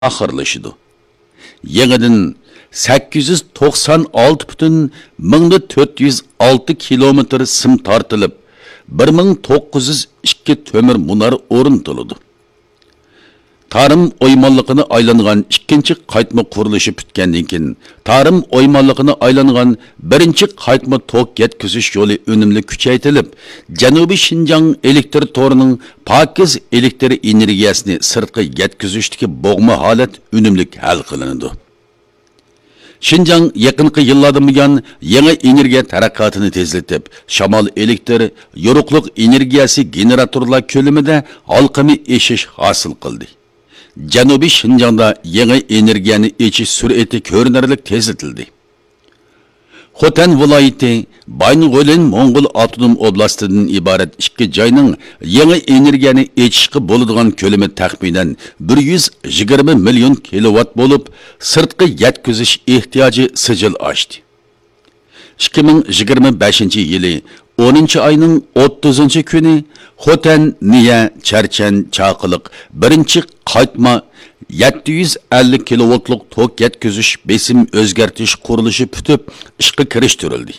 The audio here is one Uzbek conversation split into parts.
axırlaşıdı. Yenidən 896,406 kilometr sim tartılıb, 1902 tömür munar o'rnatildi. Tarım oymanlığına aylanğan ikinci qaytma qurilishi bitgandan keyin tarım oymanlığına aylanğan birinchi qaytma tok yetkizish yo'li unumli kuchaytirilib, Janubiy Shinjang elektr torining pokiz elektr energiyasini sirtqi yetkizishdagi bo'g'ma holat unumli hal qilindi. Shinjang yaqinqi yillardan buyon yangi energiya taraqqiyotini tezlatib, shamol elektr, yoruqliq energiyasi generatorlar ko'lamida halqamiy eshish hosil qildi. Janubiy Shinjangda yangi energiyani echish sur'ati ko'rinarli tezlatildi. Xotan viloyati Baynug'olin Mo'ng'ul avtonom oblastidan iborat ikki joyning yangi energiyani echishga bo'ladigan ko'lami taxminan 120 million kilovat bo'lib, sirtqi yetkizish ehtiyoji sijil oshdi. 2025-yili 10-oyning 30-kuni Xotan Niya Charchan Chaqiliq birinchi qaytma 750 kilovoltlik tok yetkizish besim o'zgartirish qurilishi bitib ishga kirishtirildi.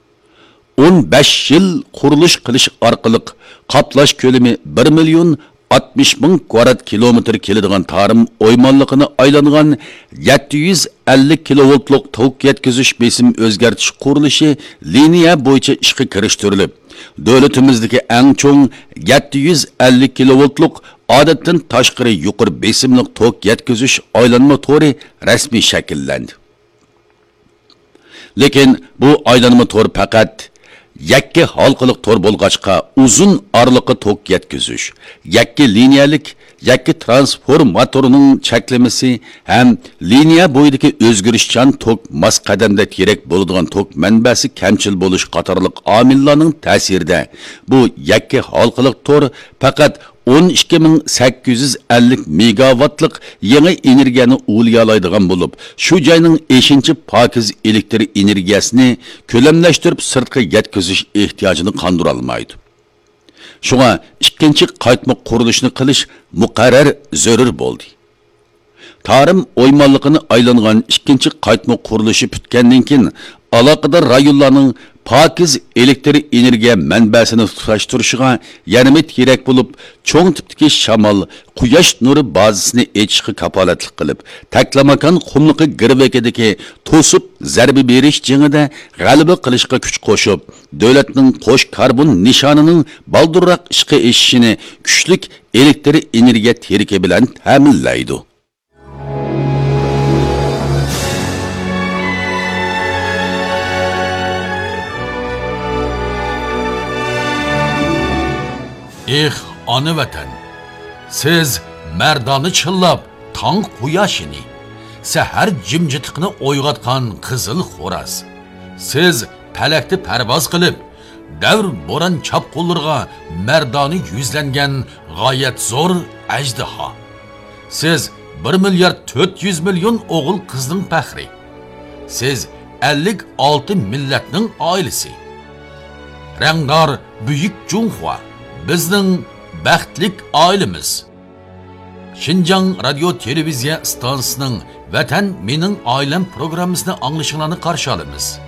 15 yil qurilish qilish orqali qaplash ko'lami 1 million 60 ming kvadrat kilometr keladigan tarım oymanlığına aylanğan 750 kilovoltlik tok yetkizish besim o'zgartirish qurilishi liniya bo'yicha ishga kirishtirilib, davlatimizdagi eng cho'ng 750 kilovoltlik odatdan tashqari yuqori besimli tok yetkizish aylanma to'ri rasmiy shakllandi. Lekin bu aylanma to'r faqat yakka halqılık tor bo'lg'achqa uzun orliqqa tok yetkizish, yakka liniyalik, yakka transformatorining cheklamasi ham liniya bo'yidagi o'zgarishchan tok mas qadamda kerak bo'ladigan tok manbasi kamchil bo'lish qatorliq omillarning ta'sirida bu yakka halqılık tor faqat 12850 megawattlik yangi energiyani o'lyalaydigan bo'lib, shu joyning 5-chi pokiz elektr energiyasini ko'lamlashtirib sirtqa yetkizish ehtiyojini qondira olmaydi. Shunga ikkinchi qaytma qurilishni qilish muqarrar zarur bo'ldi. Tarım oymanlığına aylanğan ikkinchi qaytma qurilishi bitgandan keyin aloqador rayonlarning pokiz elektr energiya manbasini tutashtirishiga yanada kerak bo'lib, cho'ng tipdagi shamol, quyosh nuri bazasini echishga kapolatlik qilib, taklamakan qumliqi girvekidagi to'sib zarba berish jingida g'alaba qilishga kuch qo'shib, davlatning qo'sh karbon nishonining baldurroq ishga eshishini kuchlik elektr energiya terki bilan ta'minlaydi. Ana vatan, siz merdani chillab, tong quyoshini, sahar jimjitiqni o'yg'atgan qizil xo'raz. Siz palakda parvoz qilib, davr bo'ron chapqullarga merdani yuzlangan g'oyat zo'r ajdaho. Siz 1 milliard 400 million o'g'il qizning faxri. Siz 56 millatning oilasi. Rangdor buyuk Junxua bizning baxtlik oilamiz. Shinjang radio televiziya stansiyasining Vatan mening oilam programmasini anglishingizni qarshi olamiz.